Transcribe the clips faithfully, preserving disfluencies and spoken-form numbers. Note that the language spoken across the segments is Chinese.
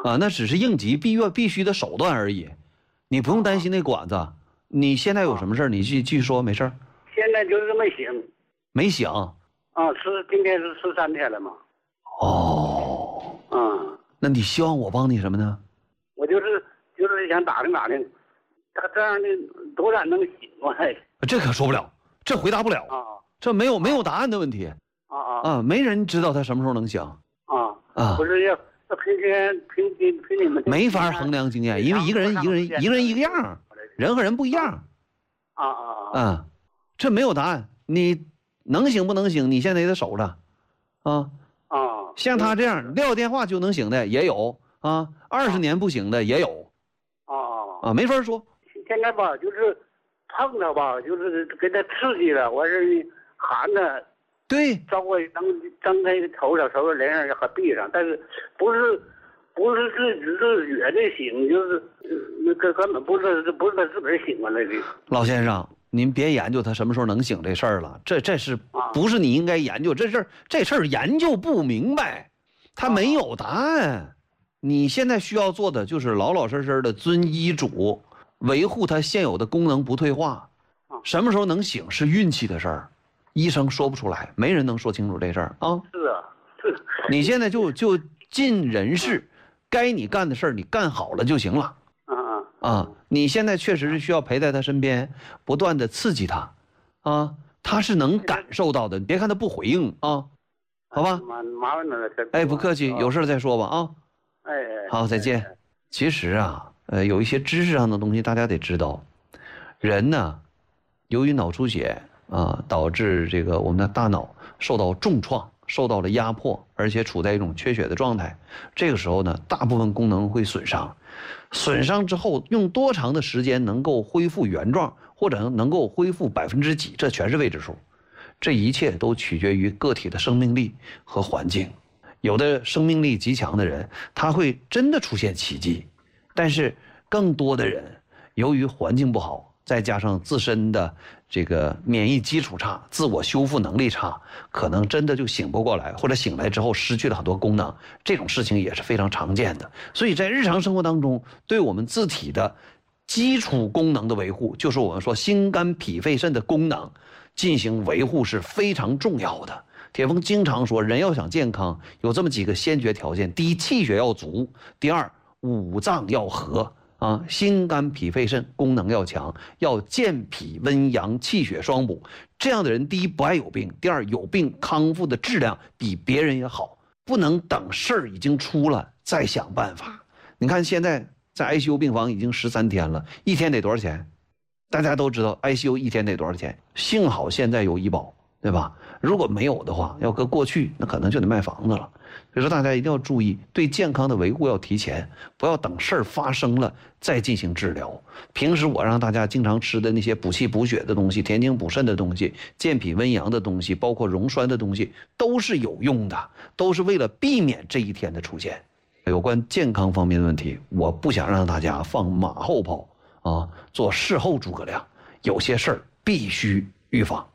啊，那只是应急必要必须的手段而已，你不用担心那管子。你现在有什么事儿？你继继续说，没事儿。 现在就是没醒。 没醒。 啊，是今天是十三天了嘛？ 哦。 嗯。 那你希望我帮你什么呢？ 我就是就是想打听打听，他这样的多少能醒过来？ 这可说不了，这回答不了啊。 这没有没有答案的问题。 啊啊啊！没人知道他什么时候能醒。 啊啊！ 不是要要凭天凭凭凭你们没法衡量经验，因为一个人一个人一个人一个样，人和人不一样。 啊啊啊！ 啊，这没有答案。你能醒不能醒？你现在也得守着。啊啊！ 像他这样撂电话就能醒的也有啊，二十年不醒的也有。 啊啊！没法说。 现在吧，就是碰他吧，就是给他刺激了，完事喊他。 对， 稍微能睁开头小手连上还闭上，但是不是不是自自自觉的醒，就是那个根本不是不是他自个儿醒过来的。 老先生，您别研究他什么时候能醒这事儿了，这这是不是你应该研究这事儿？这事儿研究不明白，他没有答案。你现在需要做的就是老老实实的遵医嘱，维护他现有的功能不退化。什么时候能醒是运气的事儿。医生说不出来，没人能说清楚这事儿啊。 是啊，是。 你现在就就尽人事，该你干的事儿你干好了就行了。 啊啊啊！你现在确实是需要陪在他身边，不断的刺激他，啊，他是能感受到的。你别看他不回应啊，好吧？ 麻麻烦了， 哎，不客气，有事再说吧啊。 哎哎， 好，再见。其实啊，呃，有一些知识上的东西大家得知道，人呢，由于脑出血。啊，导致这个我们的大脑受到重创，受到了压迫，而且处在一种缺血的状态。这个时候呢，大部分功能会损伤。损伤之后，用多长的时间能够恢复原状，或者能够恢复百分之几，这全是未知数。这一切都取决于个体的生命力和环境。有的生命力极强的人，他会真的出现奇迹，但是更多的人，由于环境不好，再加上自身的这个免疫基础差，自我修复能力差，可能真的就醒不过来，或者醒来之后失去了很多功能，这种事情也是非常常见的。所以在日常生活当中，对我们自体的基础功能的维护，就是我们说心肝脾肺肾的功能进行维护是非常重要的。铁峰经常说，人要想健康，有这么几个先决条件：第一，气血要足；第二，五脏要和。啊，心肝脾肺肾功能要强，要健脾温阳，气血双补。这样的人，第一不爱有病，第二有病康复的质量比别人也好。不能等事儿已经出了再想办法。你看现在在 I C U 病房已经十三天了，一天得多少钱？大家都知道 I C U 一天得多少钱？幸好现在有医保，对吧？如果没有的话，要搁过去，那可能就得卖房子了。所以说大家一定要注意，对健康的维护要提前，不要等事儿发生了再进行治疗。平时我让大家经常吃的那些补气补血的东西，填精补肾的东西，健脾温阳的东西，包括溶栓的东西，都是有用的，都是为了避免这一天的出现。有关健康方面的问题，我不想让大家放马后炮啊，做事后诸葛亮，有些事儿必须预防。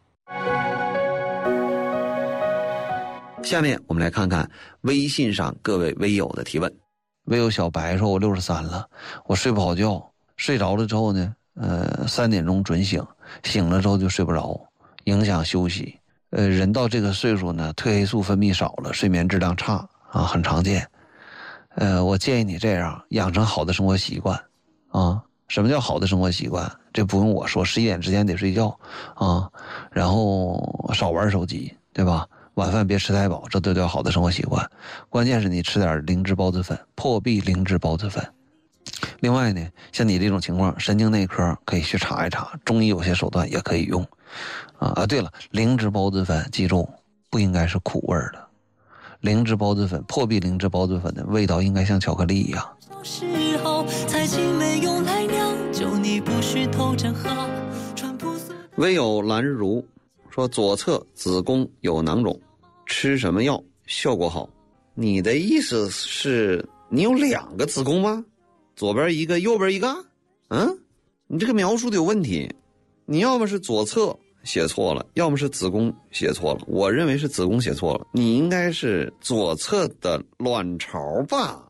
下面我们来看看微信上各位微友的提问。微友小白说，我六十三了，我睡不好觉，睡着了之后呢，呃，三点钟准醒，醒了之后就睡不着，影响休息。呃，人到这个岁数呢，褪黑素分泌少了，睡眠质量差啊，很常见。呃，我建议你这样养成好的生活习惯啊。什么叫好的生活习惯？这不用我说，十一点之前得睡觉啊，然后少玩手机，对吧？晚饭别吃太饱，这都叫好的生活习惯。关键是你吃点灵芝孢子粉，破壁灵芝孢子粉。另外呢，像你这种情况，神经内科可以去查一查，中医有些手段也可以用。啊啊，对了，灵芝孢子粉记住不应该是苦味的，灵芝孢子粉、破壁灵芝孢子粉的味道应该像巧克力一样。时候才青梅用来酿酒，你不许偷着喝。唯有兰如说，左侧子宫有囊肿，吃什么药效果好？你的意思是你有两个子宫吗？左边一个，右边一个？嗯，你这个描述的有问题。你要么是左侧写错了，要么是子宫写错了。我认为是子宫写错了，你应该是左侧的卵巢吧？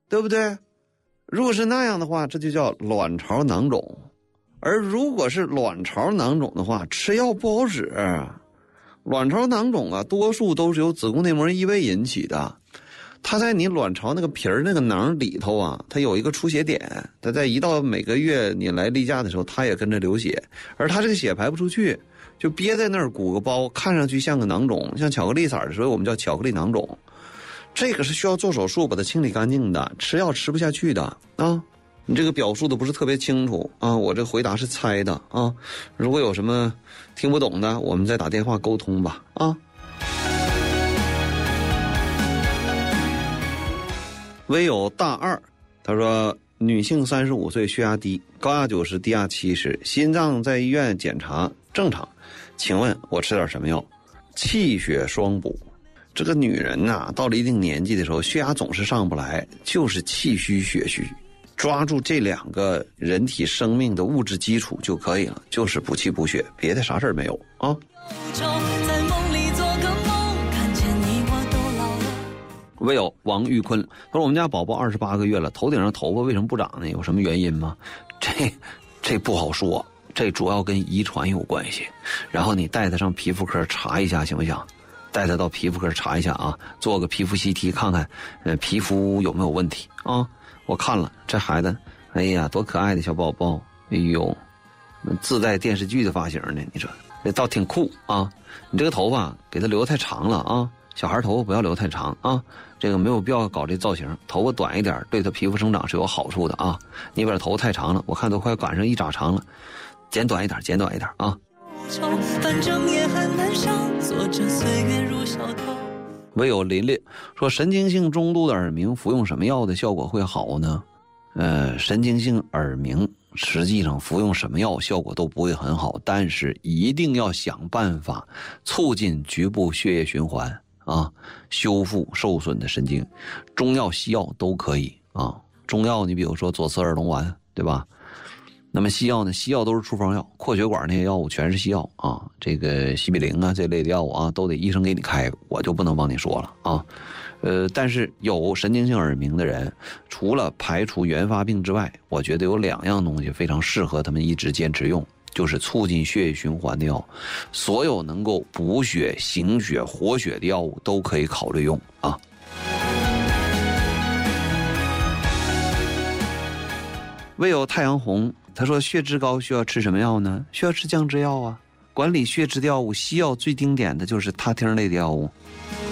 对不对？如果是那样的话，这就叫卵巢囊肿。而如果是卵巢囊肿的话，吃药不好使。卵巢囊肿啊，多数都是由子宫内膜异位引起的。它在你卵巢那个皮儿那个囊里头啊，它有一个出血点，它在一到每个月你来例假的时候，它也跟着流血，而它这个血排不出去，就憋在那儿鼓个包，看上去像个囊肿，像巧克力色的，所以我们叫巧克力囊肿。这个是需要做手术把它清理干净的，吃药吃不下去的啊。你这个表述的不是特别清楚啊，我这回答是猜的啊。如果有什么听不懂的，我们再打电话沟通吧啊。唯有大二，他说女性三十五岁，血压低，高压九十，低压七十，心脏在医院检查正常，请问我吃点什么药？气血双补。这个女人呐、啊，到了一定年纪的时候，血压总是上不来，就是气虚血虚。抓住这两个人体生命的物质基础就可以了，就是补气补血，别的啥事儿没有啊。唯有王玉坤，他说我们家宝宝二十八个月了，头顶上头发为什么不长呢？有什么原因吗？这这不好说，这主要跟遗传有关系。然后你带他上皮肤科查一下行不行？带他到皮肤科查一下啊，做个皮肤 C T 看看，呃，皮肤有没有问题啊？我看了这孩子，哎呀，多可爱的小宝宝！哎呦，自带电视剧的发型呢，你说这倒挺酷啊！你这个头发给他留太长了啊，小孩头发不要留太长啊，这个没有必要搞这造型，头发短一点对他皮肤生长是有好处的啊。你把头发太长了，我看都快赶上一拃长了，剪短一点，剪短一点啊。反正也很难受，坐着岁月如小偷。唯有林林说，神经性中度的耳鸣服用什么药的效果会好呢？呃，神经性耳鸣实际上服用什么药效果都不会很好，但是一定要想办法促进局部血液循环啊，修复受损的神经。中药西药都可以啊。中药你比如说左侧耳聋丸，对吧？那么西药呢？西药都是处方药，扩血管那些药物全是西药啊。这个西比灵啊这类的药物啊，都得医生给你开，我就不能帮你说了啊。呃，但是有神经性耳鸣的人，除了排除原发病之外，我觉得有两样东西非常适合他们一直坚持用，就是促进血液循环的药，所有能够补血、行血、活血的药物都可以考虑用啊。唯有太阳红，他说血脂高需要吃什么药呢？需要吃降脂药啊。管理血脂的药物，西药最经典的就是他汀类的药物。